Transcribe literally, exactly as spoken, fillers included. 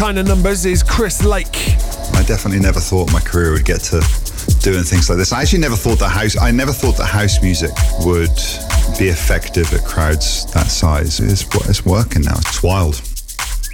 kind of numbers is Chris Lake. I definitely never thought my career would get to doing things like this. I actually never thought that house, I never thought that house music would be effective at crowds that size. It's, it's working now. It's wild.